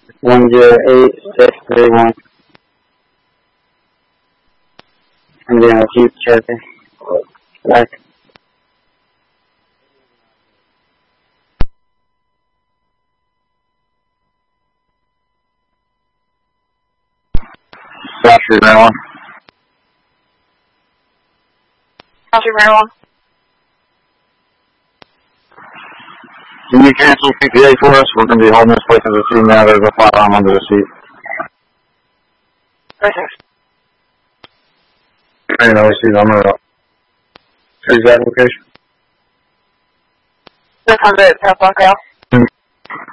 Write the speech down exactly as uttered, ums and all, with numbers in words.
one zero eight six three one. I'm doing a Jeep Cherokee. Back. South Street, Maryland. South Street, Maryland. Can you cancel P P A for us? We're going to be holding this place as a seat now. There's a firearm under the seat. Thanks. I know, I see the number up. Who's that location? six hundred, South Blackwell.